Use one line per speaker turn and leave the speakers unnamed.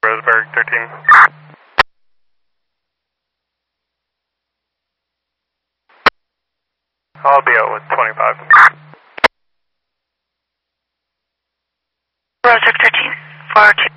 Roseburg 13. I'll be out with 25.
Roseburg 13, 402.